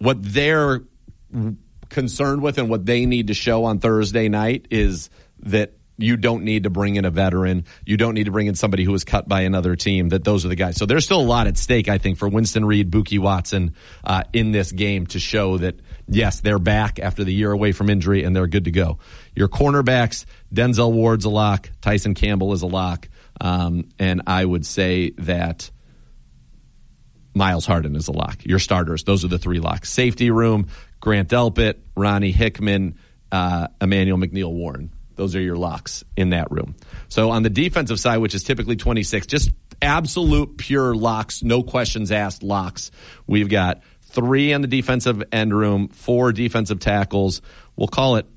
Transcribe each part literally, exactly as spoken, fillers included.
what they're concerned with and what they need to show on Thursday night is that you don't need to bring in a veteran. You don't need to bring in somebody who was cut by another team, that those are the guys. So there's still a lot at stake, I think, for Winston Reed, Buki Watson uh, in this game to show that, yes, they're back after the year away from injury and they're good to go. Your cornerbacks, Denzel Ward's a lock. Tyson Campbell is a lock. Um, and I would say that Miles Harden is a lock. Your starters, those are the three locks. Safety room, Grant Delpit, Ronnie Hickman, uh, Emmanuel McNeil-Warren. Those are your locks in that room. So on the defensive side, which is typically twenty-six, just absolute pure locks, no questions asked locks. We've got three in the defensive end room, four defensive tackles. We'll call it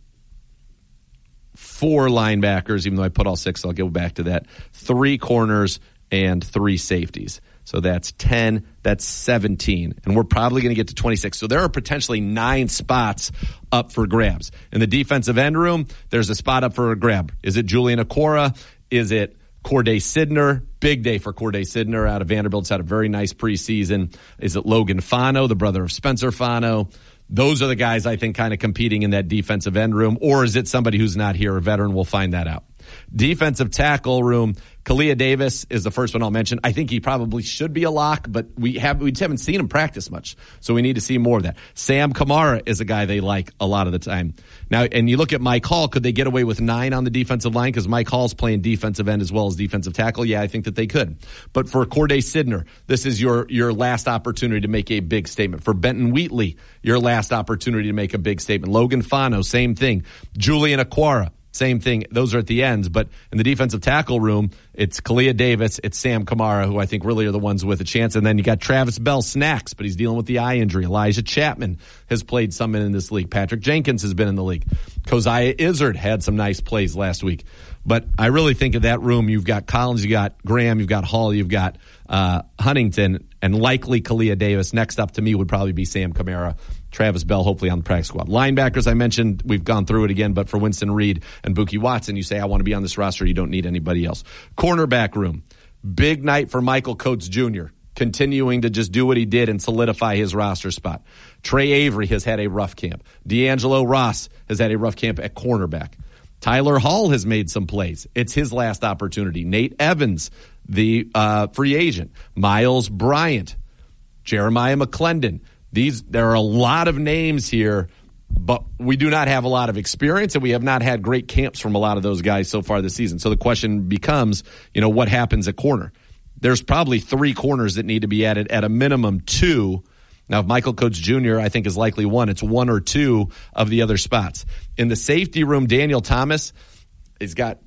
four linebackers, even though I put all six, so I'll go back to that. Three corners and three safeties. So that's ten, that's seventeen, and we're probably going to get to twenty-six. So there are potentially nine spots up for grabs. In the defensive end room, there's a spot up for a grab. Is it Julian Okwara? Is it Corday Sidner? Big day for Corday Sidner out of Vanderbilt. It's had a very nice preseason. Is it Logan Fano, the brother of Spencer Fano? Those are the guys I think kind of competing in that defensive end room. Or is it somebody who's not here, a veteran? We'll find that out. Defensive tackle room, Kalia Davis is the first one I'll mention. I think he probably should be a lock, but we have we just haven't seen him practice much, so we need to see more of that. Sam Kamara is a guy they like a lot of the time. Now, and you look at Mike Hall, could they get away with nine on the defensive line? Because Mike Hall's playing defensive end as well as defensive tackle. Yeah, I think that they could. But for Corday Sidner, this is your your last opportunity to make a big statement. For Benton Wheatley, your last opportunity to make a big statement. Logan Fano, same thing. Julian Okwara, same thing. Those are at the ends. But in the defensive tackle room, it's Kalia Davis, it's Sam Kamara, who I think really are the ones with a chance. And then you got Travis Bell, snacks, but he's dealing with the eye injury. Elijah Chapman has played some in this league. Patrick Jenkins has been in the league. Keziah Izzard had some nice plays last week. But I really think of that room, you've got Collins, you've got Graham, you've got Hall, you've got uh, Huntington, and likely Kalia Davis. Next up to me would probably be Sam Kamara. Travis Bell, hopefully on the practice squad. Linebackers, I mentioned, we've gone through it again, but for Winston Reed and Buki Watson, you say, I want to be on this roster, you don't need anybody else. Cornerback room, big night for Michael Coates Junior, continuing to just do what he did and solidify his roster spot. Trey Avery has had a rough camp. D'Angelo Ross has had a rough camp at cornerback. Tyler Hall has made some plays. It's his last opportunity. Nate Evans, the uh, free agent. Miles Bryant, Jeremiah McClendon. These, there are a lot of names here, but we do not have a lot of experience, and we have not had great camps from a lot of those guys so far this season. So the question becomes, you know, what happens at corner? There's probably three corners that need to be added, at a minimum two. Now, if Michael Coates Junior, I think, is likely one, it's one or two of the other spots. In the safety room, Daniel Thomas has got,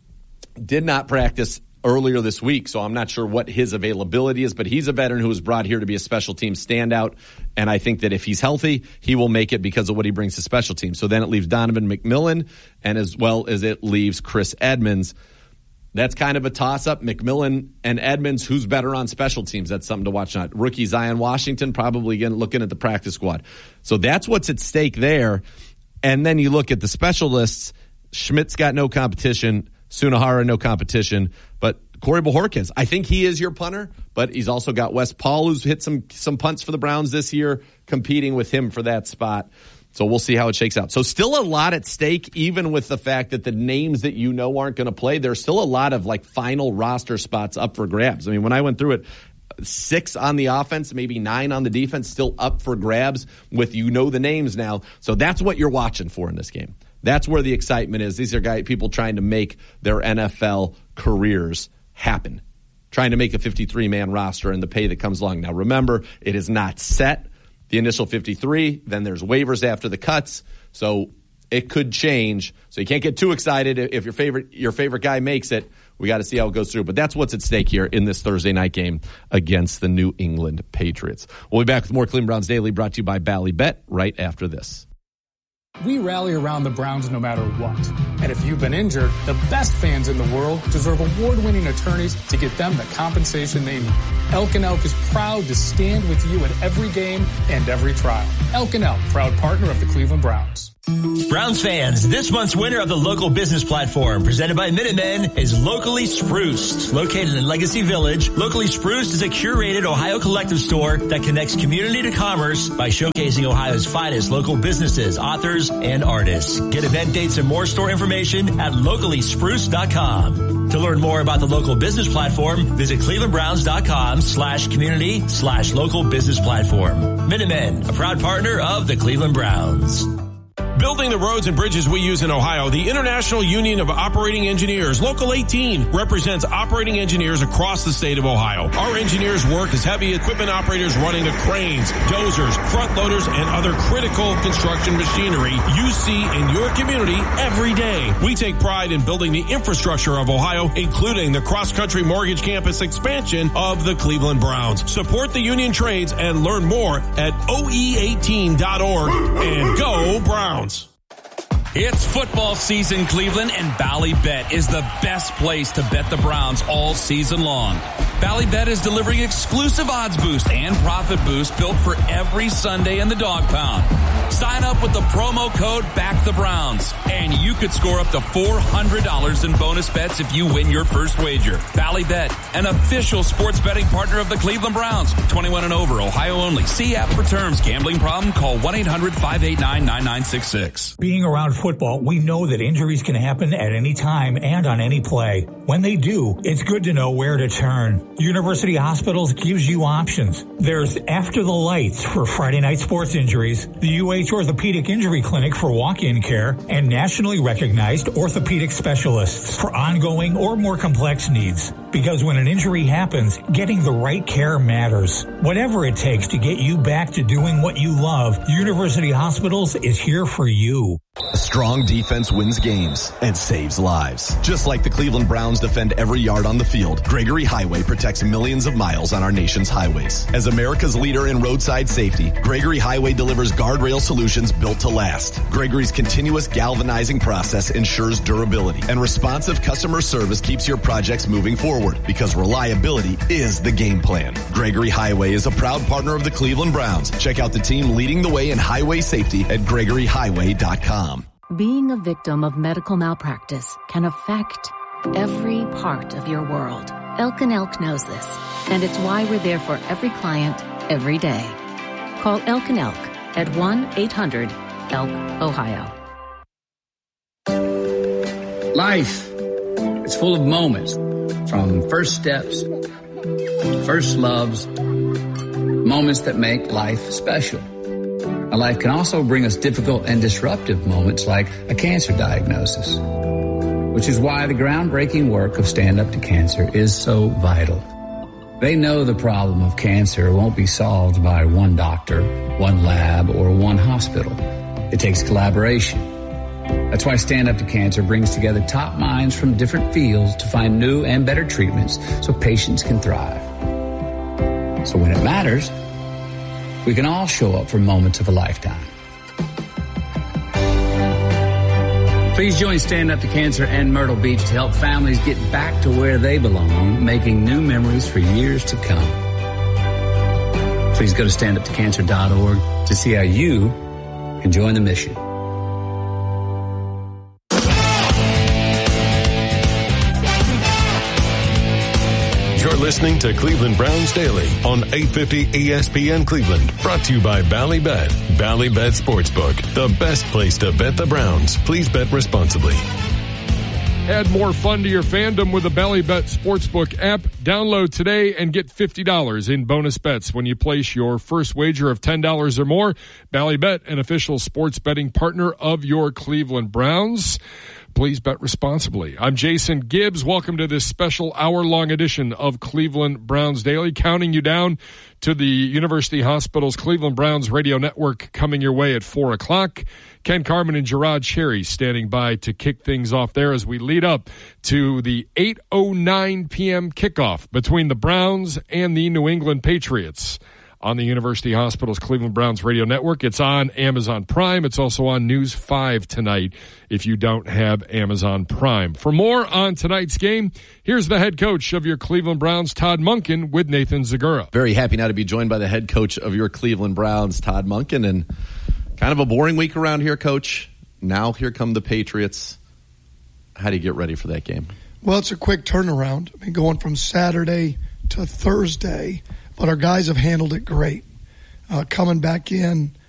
did not practice earlier this week, so I'm not sure what his availability is, but he's a veteran who was brought here to be a special team standout, and I think that if he's healthy, he will make it because of what he brings to special teams. So then it leaves Donovan McMillan, and as well as it leaves Chris Edmonds. That's kind of a toss-up. McMillan and Edmonds, who's better on special teams? That's something to watch. Not rookie Zion Washington, probably again looking at the practice squad. So that's what's at stake there. And then you look at the specialists. Schmidt's got no competition. Sunahara, no competition. But Corey Bojorquez, I think he is your punter, but he's also got Wes Paul, who's hit some some punts for the Browns this year, competing with him for that spot. So we'll see how it shakes out. So still a lot at stake, even with the fact that the names that you know aren't going to play. There's still a lot of like final roster spots up for grabs. I mean, when I went through it, six on the offense, maybe nine on the defense, still up for grabs with, you know, the names now. So that's what you're watching for in this game. That's where the excitement is. These are guys, people trying to make their N F L careers happen, trying to make a fifty-three man roster and the pay that comes along. Now, remember, it is not set. The initial fifty-three, then there's waivers after the cuts, so it could change. So you can't get too excited if your favorite your favorite guy makes it. We got to see how it goes through. But that's what's at stake here in this Thursday night game against the New England Patriots. We'll be back with more Cleveland Browns Daily, brought to you by Ballybet, right after this. We rally around the Browns no matter what. And if you've been injured, the best fans in the world deserve award-winning attorneys to get them the compensation they need. Elk and Elk is proud to stand with you at every game and every trial. Elk and Elk, proud partner of the Cleveland Browns. Browns fans, this month's winner of the local business platform presented by Minutemen is Locally Spruced. Located in Legacy Village, Locally Spruced is a curated Ohio collective store that connects community to commerce by showcasing Ohio's finest local businesses, authors, and artists. Get event dates and more store information at locally spruced dot com. To learn more about the local business platform, visit clevelandbrowns.com slash community slash local business platform. Minutemen, a proud partner of the Cleveland Browns. Building the roads and bridges we use in Ohio, the International Union of Operating Engineers, Local eighteen, represents operating engineers across the state of Ohio. Our engineers work as heavy equipment operators running the cranes, dozers, front loaders, and other critical construction machinery you see in your community every day. We take pride in building the infrastructure of Ohio, including the cross-country mortgage campus expansion of the Cleveland Browns. Support the union trades and learn more at O E eighteen dot org and go Browns. It's football season, Cleveland, and Ballybet is the best place to bet the Browns all season long. Ballybet is delivering exclusive odds boost and profit boost built for every Sunday in the dog pound. Sign up with the promo code BACKTHEBROWNS, and you could score up to four hundred dollars in bonus bets if you win your first wager. Ballybet, an official sports betting partner of the Cleveland Browns. twenty-one and over, Ohio only. See app for terms. Gambling problem? Call one eight hundred five eight nine nine nine six six. Being around football, we know that injuries can happen at any time and on any play. When they do, it's good to know where to turn. University Hospitals gives you options. There's After the Lights for Friday night sports injuries, the U H Orthopedic Injury Clinic for walk-in care, and nationally recognized orthopedic specialists for ongoing or more complex needs. Because when an injury happens, getting the right care matters. Whatever it takes to get you back to doing what you love, University Hospitals is here for you. A strong defense wins games and saves lives. Just like the Cleveland Browns defend every yard on the field, Gregory Highway protects millions of miles on our nation's highways. As America's leader in roadside safety, Gregory Highway delivers guardrail solutions built to last. Gregory's continuous galvanizing process ensures durability, and responsive customer service keeps your projects moving forward because reliability is the game plan. Gregory Highway is a proud partner of the Cleveland Browns. Check out the team leading the way in highway safety at gregory highway dot com. Being a victim of medical malpractice can affect every part of your world. Elk and Elk knows this, and it's why we're there for every client, every day. Call Elk and Elk at one eight hundred elk ohio. Life is full of moments, from first steps to first loves, moments that make life special. Now, life can also bring us difficult and disruptive moments like a cancer diagnosis, which is why the groundbreaking work of Stand Up to Cancer is so vital. They know the problem of cancer won't be solved by one doctor, one lab, or one hospital. It takes collaboration. That's why Stand Up to Cancer brings together top minds from different fields to find new and better treatments so patients can thrive. So when it matters, we can all show up for moments of a lifetime. Please join Stand Up to Cancer and Myrtle Beach to help families get back to where they belong, making new memories for years to come. Please go to stand up to cancer dot org to see how you can join the mission. You're listening to Cleveland Browns Daily on eight fifty E S P N Cleveland. Brought to you by Ballybet. Ballybet Sportsbook, the best place to bet the Browns. Please bet responsibly. Add more fun to your fandom with the Ballybet Sportsbook app. Download today and get fifty dollars in bonus bets when you place your first wager of ten dollars or more. Ballybet, an official sports betting partner of your Cleveland Browns. Please bet responsibly. I'm Jason Gibbs. Welcome to this special hour-long edition of Cleveland Browns Daily, counting you down to the University Hospitals Cleveland Browns radio network coming your way at four o'clock. Ken Carman and Gerard Cherry standing by to kick things off there as we lead up to the eight oh nine p.m. kickoff between the Browns and the New England Patriots on the University Hospitals Cleveland Browns radio network. It's on Amazon Prime. It's also on News five tonight if you don't have Amazon Prime. For more on tonight's game, here's the head coach of your Cleveland Browns, Todd Monken, with Nathan Zagura. Very happy now to be joined by the head coach of your Cleveland Browns, Todd Monken, and kind of a boring week around here, Coach. now here come the Patriots. How do you get ready for that game? Well, it's a quick turnaround. I mean, going from Saturday to Thursday, but our guys have handled it great. Uh, coming back in